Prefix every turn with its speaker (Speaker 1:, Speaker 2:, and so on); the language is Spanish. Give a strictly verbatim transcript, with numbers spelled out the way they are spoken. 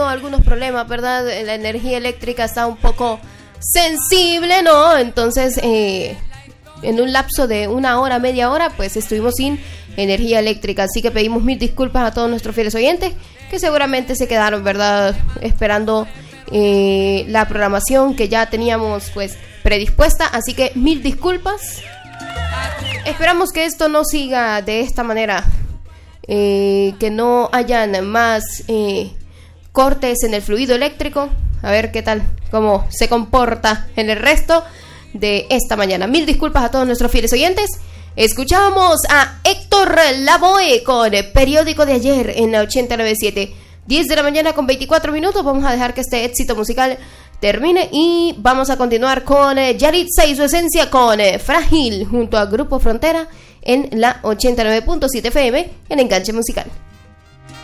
Speaker 1: tenido algunos problemas, ¿verdad? La energía eléctrica está un poco sensible, ¿no? Entonces, eh, en un lapso de una hora, media hora, pues estuvimos sin energía eléctrica. Así que pedimos mil disculpas a todos nuestros fieles oyentes que seguramente se quedaron, ¿verdad? Esperando eh, la programación que ya teníamos, pues, predispuesta. Así que mil disculpas. Esperamos que esto no siga de esta manera. Eh, que no hayan más eh, cortes en el fluido eléctrico. A ver qué tal, cómo se comporta en el resto de esta mañana. Mil disculpas a todos nuestros fieles oyentes. Escuchábamos a Héctor Lavoe con el periódico de ayer en la ochenta y nueve punto siete. diez de la mañana con veinticuatro minutos. Vamos a dejar que este éxito musical termine y vamos a continuar con eh, Yaritza y su esencia con eh, Frágil junto a Grupo Frontera en la ochenta y nueve punto siete F M en Enganche Musical.